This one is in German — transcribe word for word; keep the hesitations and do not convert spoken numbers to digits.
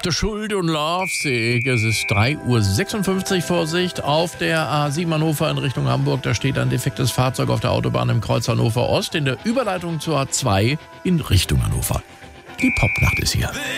The Schuld und Lovesick. Es ist drei Uhr sechsundfünfzig. Vorsicht auf der A sieben Hannover in Richtung Hamburg. Da steht ein defektes Fahrzeug auf der Autobahn im Kreuz Hannover Ost in der Überleitung zur A zwei in Richtung Hannover. Die Popnacht ist hier.